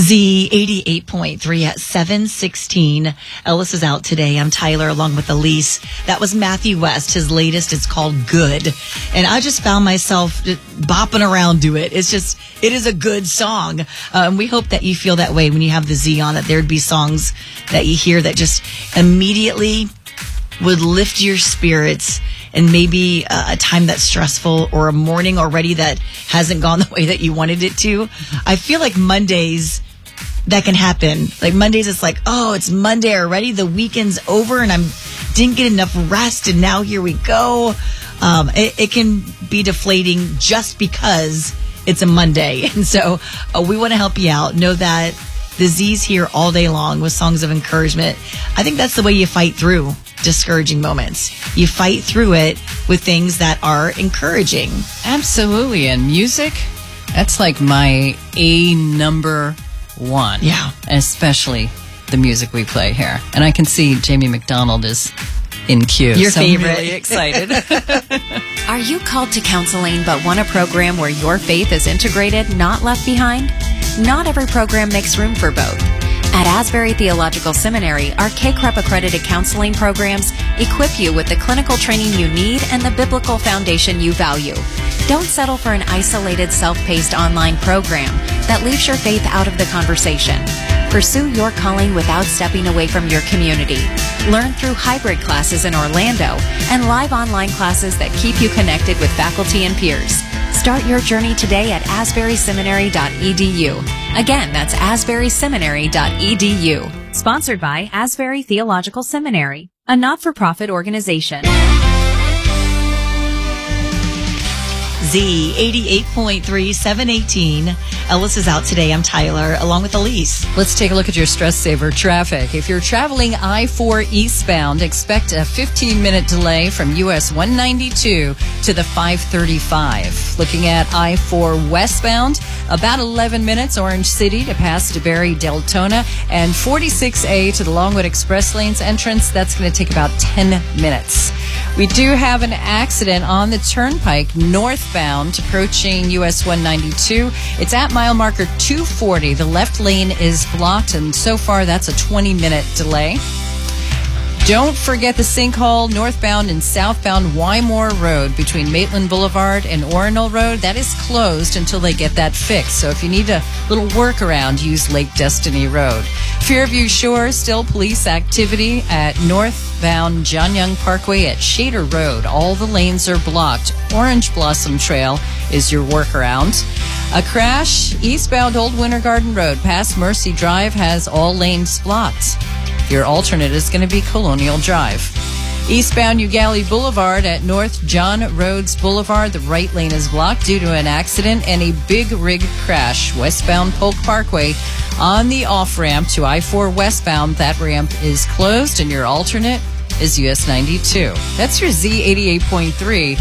Z 88.3 at 7:16. Ellis is out today. I'm Tyler along with Elise. That was Matthew West. His latest, it's called Good. And I just found myself bopping around to it. It is a good song. And we hope that you feel that way when you have the Z on, that there'd be songs that you hear that just immediately would lift your spirits. And maybe a time that's stressful or a morning already that hasn't gone the way that you wanted it to. I feel like Mondays, that can happen. Like Mondays, it's like, oh, it's Monday already. The weekend's over and didn't get enough rest. And now here we go. It can be deflating just because it's a Monday. And so we want to help you out. Know that the Z's here all day long with songs of encouragement. I think that's the way you fight through discouraging moments. You fight through it with things that are encouraging. Absolutely. And music, that's like my number one. Yeah. Especially the music we play here. And I can see Jamie McDonald is in queue. Your favorite. I'm really excited. Are you called to counseling but want a program where your faith is integrated, not left behind? Not every program makes room for both. At Asbury Theological Seminary, our K-CREP accredited counseling programs equip you with the clinical training you need and the biblical foundation you value. Don't settle for an isolated, self-paced online program that leaves your faith out of the conversation. Pursue your calling without stepping away from your community. Learn through hybrid classes in Orlando and live online classes that keep you connected with faculty and peers. Start your journey today at asburyseminary.edu. Again, that's asburyseminary.edu. Sponsored by Asbury Theological Seminary, a not-for-profit organization. Z 88.3, 718. Ellis is out today. I'm Tyler, along with Elise. Let's take a look at your stress saver traffic. If you're traveling I-4 eastbound, expect a 15-minute delay from US 192 to the 535. Looking at I-4 westbound, about 11 minutes, Orange City to pass DeBerry, Deltona, and 46A to the Longwood Express Lanes entrance. That's going to take about 10 minutes. We do have an accident on the Turnpike northbound approaching US 192. It's at mile marker 240. The left lane is blocked, and so far that's a 20-minute delay. Don't forget the sinkhole northbound and southbound Wymore Road between Maitland Boulevard and Orinal Road. That is closed until they get that fixed. So if you need a little workaround, use Lake Destiny Road. Fairview Shores, still police activity at northbound John Young Parkway at Shader Road. All the lanes are blocked. Orange Blossom Trail is your workaround. A crash eastbound Old Winter Garden Road past Mercy Drive has all lanes blocked. Your alternate is going to be Colonial Drive. Eastbound Ugali Boulevard at North John Rhodes Boulevard, the right lane is blocked due to an accident and a big rig crash. Westbound Polk Parkway on the off-ramp to I-4 westbound, that ramp is closed, and your alternate is US 92. That's your Z 88.3.